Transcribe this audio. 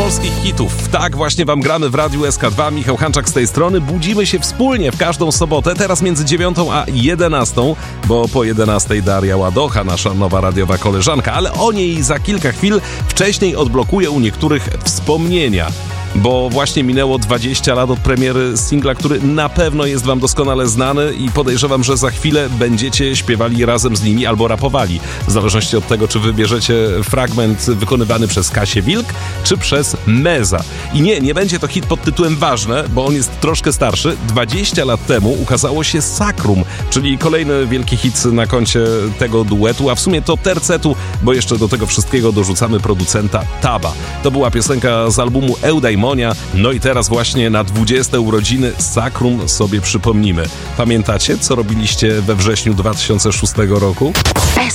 polskich hitów. Tak właśnie wam gramy w Radiu SK2. Michał Hanczak z tej strony. Budzimy się wspólnie w każdą sobotę, teraz między 9 a 11, bo po 11 Daria Ładocha, nasza nowa radiowa koleżanka, ale o niej za kilka chwil. Wcześniej odblokuję u niektórych wspomnienia, bo właśnie minęło 20 lat od premiery singla, który na pewno jest wam doskonale znany i podejrzewam, że za chwilę będziecie śpiewali razem z nimi albo rapowali, w zależności od tego, czy wybierzecie fragment wykonywany przez Kasię Wilk, czy przez Meza. I nie będzie to hit pod tytułem Ważne, bo on jest troszkę starszy. 20 lat temu ukazało się Sakrum, czyli kolejny wielki hit na koncie tego duetu, a w sumie to tercetu, bo jeszcze do tego wszystkiego dorzucamy producenta Taba. To była piosenka z albumu Eudaimonia. No i teraz właśnie na 20 urodziny Sakrum sobie przypomnimy. Pamiętacie, co robiliście we wrześniu 2006 roku?